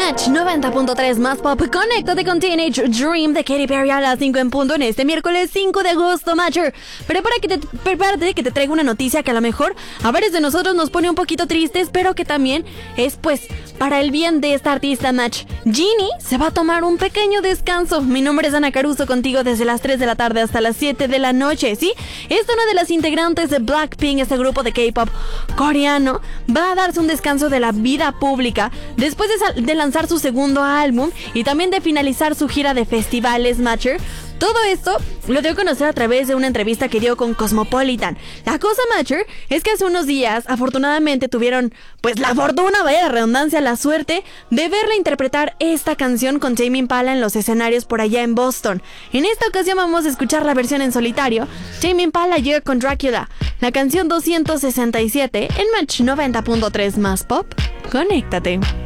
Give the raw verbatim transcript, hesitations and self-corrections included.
Match noventa punto tres más pop. Conéctate con Teenage Dream de Katy Perry a las cinco en punto en este miércoles cinco de agosto, Matcher. Prepara que te, prepárate que te traigo una noticia que a lo mejor a varios de nosotros nos pone un poquito tristes, pero que también es pues para el bien de esta artista, Match. Ginny se va a tomar un pequeño descanso. Mi nombre es Ana Caruso, contigo desde las tres de la tarde hasta las siete de la noche, ¿sí? Es una de las integrantes de Blackpink, este grupo de K-pop coreano. Va a darse un descanso de la vida pública después de, sal- de lanzar su segundo álbum y también de finalizar su gira de festivales, Matcher. Todo esto lo dio a conocer a través de una entrevista que dio con Cosmopolitan. La cosa, Matcher, es que hace unos días afortunadamente tuvieron pues la fortuna, vaya la redundancia, la suerte de verla interpretar esta canción con Tame Impala en los escenarios por allá en Boston. En esta ocasión vamos a escuchar la versión en solitario. Tame Impala llega con Dracula, la canción doscientos sesenta y siete en Match noventa punto tres más pop. Conéctate.